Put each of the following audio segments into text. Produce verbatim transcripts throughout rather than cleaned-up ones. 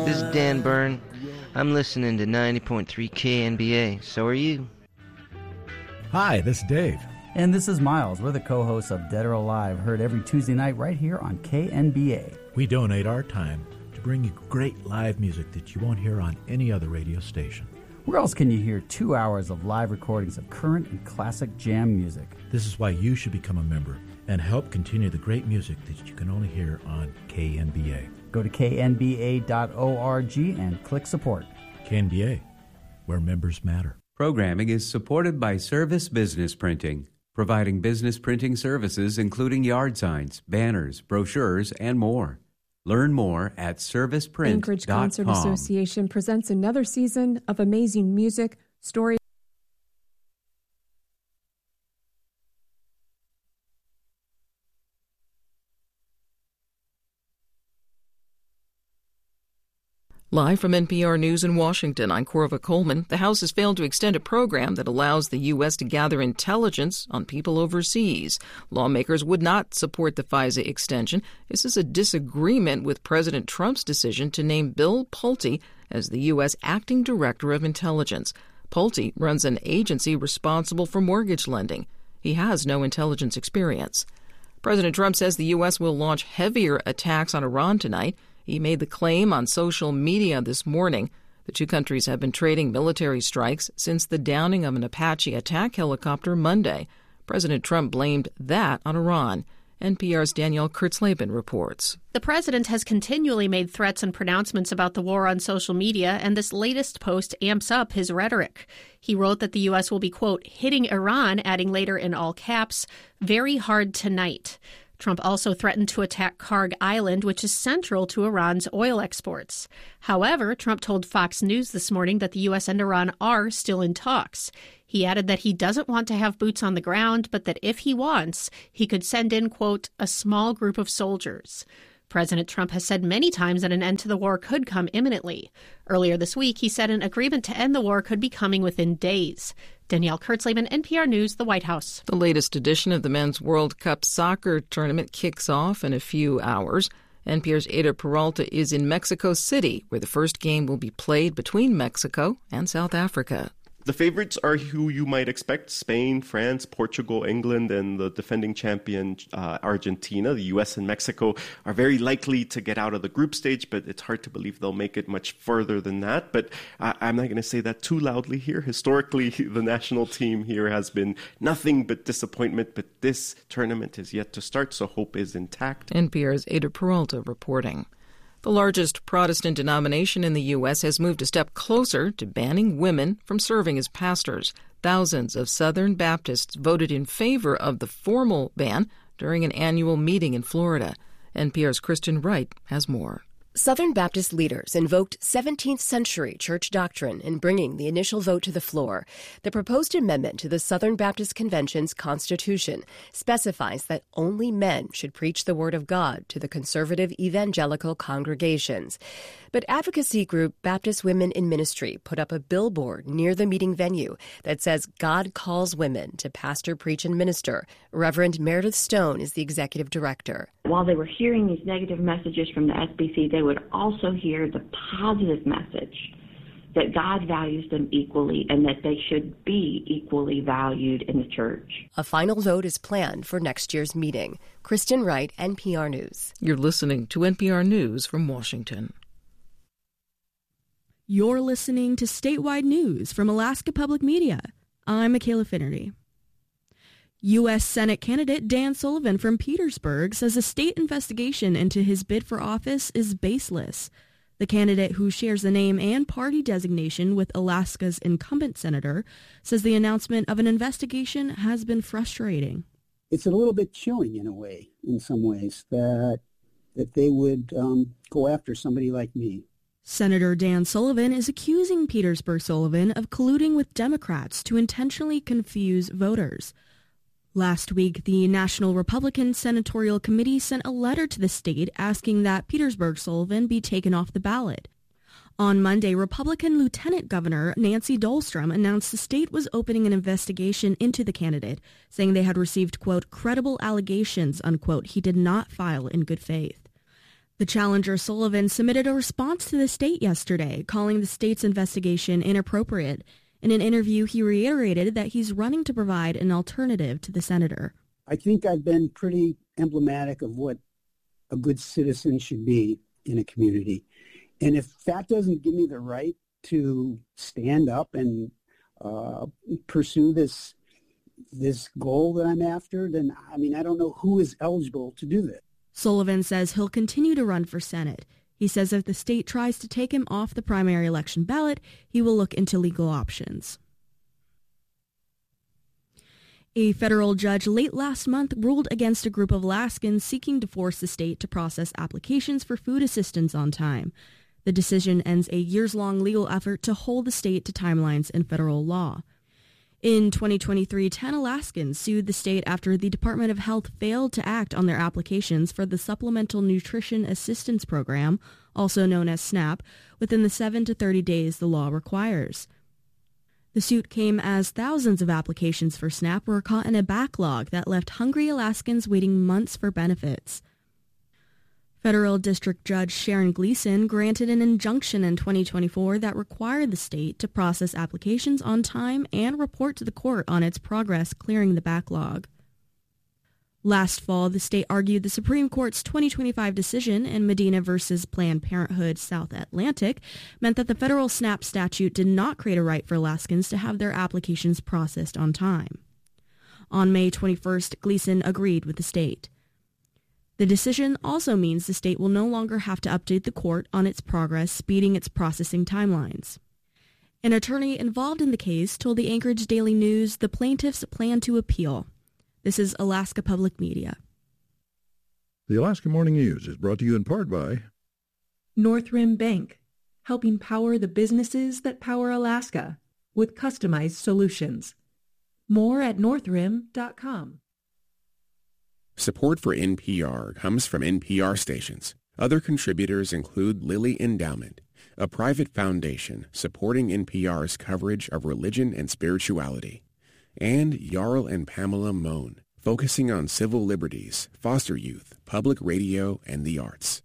This is Dan Byrne. I'm listening to ninety point three K N B A. So are you. Hi, this is Dave. And this is Miles. We're the co-hosts of Dead or Alive, heard every Tuesday night right here on K N B A. We donate our time to bring you great live music that you won't hear on any other radio station. Where else can you hear two hours of live recordings of current and classic jam music? This is why you should become a member and help continue the great music that you can only hear on K N B A. Go to K N B A dot org and click support. K N B A, where members matter. Programming is supported by Service Business Printing, providing business printing services including yard signs, banners, brochures, and more. Learn more at service print dot com. Anchorage Concert Association presents another season of amazing music, stories. Live from N P R News in Washington, I'm Corva Coleman. The House has failed to extend a program that allows the U S to gather intelligence on people overseas. Lawmakers would not support the FISA extension. This is a disagreement with President Trump's decision to name Bill Pulte as the U S Acting Director of Intelligence. Pulte runs an agency responsible for mortgage lending. He has no intelligence experience. President Trump says the U S will launch heavier attacks on Iran tonight. He made the claim on social media this morning. The two countries have been trading military strikes since the downing of an Apache attack helicopter Monday. President Trump blamed that on Iran. N P R's Danielle Kurtzleben reports. The president has continually made threats and pronouncements about the war on social media, and this latest post amps up his rhetoric. He wrote that the U S will be, quote, hitting Iran, adding later in all caps, very hard tonight. Trump also threatened to attack Karg Island, which is central to Iran's oil exports. However, Trump told Fox News this morning that the U S and Iran are still in talks. He added that he doesn't want to have boots on the ground, but that if he wants, he could send in, quote, a small group of soldiers. President Trump has said many times that an end to the war could come imminently. Earlier this week, he said an agreement to end the war could be coming within days. Danielle Kurtzleben, N P R News, the White House. The latest edition of the Men's World Cup soccer tournament kicks off in a few hours. N P R's Ada Peralta is in Mexico City, where the first game will be played between Mexico and South Africa. The favorites are who you might expect: Spain, France, Portugal, England, and the defending champion uh, Argentina. The U S and Mexico are very likely to get out of the group stage, but it's hard to believe they'll make it much further than that. But uh, I'm not going to say that too loudly here. Historically, the national team here has been nothing but disappointment, but this tournament is yet to start, so hope is intact. N P R's Ada Peralta reporting. The largest Protestant denomination in the U S has moved a step closer to banning women from serving as pastors. Thousands of Southern Baptists voted in favor of the formal ban during an annual meeting in Florida. N P R's Kristen Wright has more. Southern Baptist leaders invoked seventeenth century church doctrine in bringing the initial vote to the floor. The proposed amendment to the Southern Baptist Convention's Constitution specifies that only men should preach the Word of God to the conservative evangelical congregations. But advocacy group Baptist Women in Ministry put up a billboard near the meeting venue that says God calls women to pastor, preach, and minister. Reverend Meredith Stone is the executive director. While they were hearing these negative messages from the S B C, they would also hear the positive message that God values them equally and that they should be equally valued in the church. A final vote is planned for next year's meeting. Kristen Wright, N P R News. You're listening to N P R News from Washington. You're listening to statewide news from Alaska Public Media. I'm Michaela Finnerty. U S Senate candidate Dan Sullivan from Petersburg says a state investigation into his bid for office is baseless. The candidate, who shares the name and party designation with Alaska's incumbent senator, says the announcement of an investigation has been frustrating. It's a little bit chilling in a way, in some ways, that that they would um, go after somebody like me. Senator Dan Sullivan is accusing Petersburg Sullivan of colluding with Democrats to intentionally confuse voters. Last week, the National Republican Senatorial Committee sent a letter to the state asking that Petersburg Sullivan be taken off the ballot. On Monday, Republican Lieutenant Governor Nancy Dahlstrom announced the state was opening an investigation into the candidate, saying they had received, quote, credible allegations, unquote, he did not file in good faith. The challenger Sullivan submitted a response to the state yesterday, calling the state's investigation inappropriate. In an interview, he reiterated that he's running to provide an alternative to the senator. I think I've been pretty emblematic of what a good citizen should be in a community. And if that doesn't give me the right to stand up and uh, pursue this this goal that I'm after, then, I mean, I don't know who is eligible to do that. Sullivan says he'll continue to run for Senate. He says if the state tries to take him off the primary election ballot, he will look into legal options. A federal judge late last month ruled against a group of Alaskans seeking to force the state to process applications for food assistance on time. The decision ends a years-long legal effort to hold the state to timelines in federal law. In twenty twenty-three, ten Alaskans sued the state after the Department of Health failed to act on their applications for the Supplemental Nutrition Assistance Program, also known as SNAP, within the seven to thirty days the law requires. The suit came as thousands of applications for SNAP were caught in a backlog that left hungry Alaskans waiting months for benefits. Federal District Judge Sharon Gleason granted an injunction in twenty twenty-four that required the state to process applications on time and report to the court on its progress clearing the backlog. Last fall, the state argued the Supreme Court's twenty twenty-five decision in Medina versus Planned Parenthood South Atlantic meant that the federal SNAP statute did not create a right for Alaskans to have their applications processed on time. On May twenty-first, Gleason agreed with the state. The decision also means the state will no longer have to update the court on its progress, speeding its processing timelines. An attorney involved in the case told the Anchorage Daily News the plaintiffs plan to appeal. This is Alaska Public Media. The Alaska Morning News is brought to you in part by Northrim Bank, helping power the businesses that power Alaska with customized solutions. More at northrim dot com. Support for N P R comes from N P R stations. Other contributors include Lilly Endowment, a private foundation supporting N P R's coverage of religion and spirituality, and Jarl and Pamela Mohn, focusing on civil liberties, foster youth, public radio, and the arts.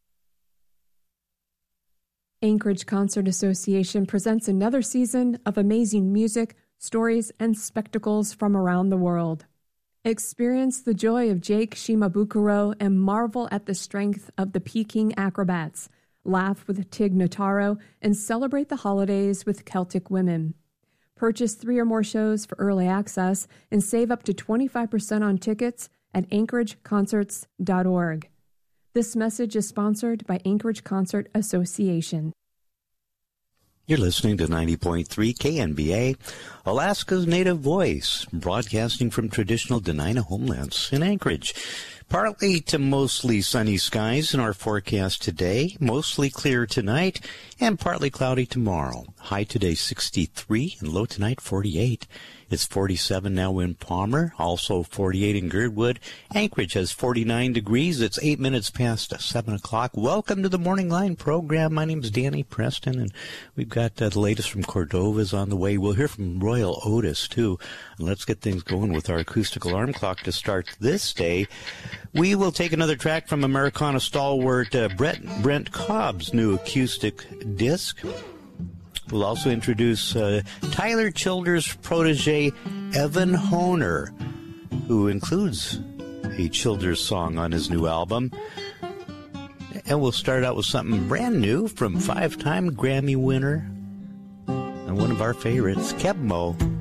Anchorage Concert Association presents another season of amazing music, stories, and spectacles from around the world. Experience the joy of Jake Shimabukuro and marvel at the strength of the Peking Acrobats. Laugh with Tig Notaro and celebrate the holidays with Celtic Women. Purchase three or more shows for early access and save up to twenty-five percent on tickets at anchorage concerts dot org. This message is sponsored by Anchorage Concert Association. You're listening to ninety point three K N B A, Alaska's native voice, broadcasting from traditional Dena'ina homelands in Anchorage. Partly to mostly sunny skies in our forecast today, mostly clear tonight, and partly cloudy tomorrow. High today sixty-three and low tonight forty-eight. It's forty-seven now in Palmer, also forty-eight in Girdwood. Anchorage has forty-nine degrees. It's eight minutes past seven o'clock. Welcome to the Morning Line program. My name's Danny Preston, and we've got uh, the latest from Cordova's on the way. We'll hear from Royal Otis, too. And let's get things going with our acoustic alarm clock to start this day. We will take another track from Americana stalwart uh, Brett, Brent Cobb's new acoustic disc. We'll also introduce uh, Tyler Childers' protege, Evan Honer, who includes a Childers song on his new album. And we'll start out with something brand new from five-time Grammy winner and one of our favorites, Kebmo.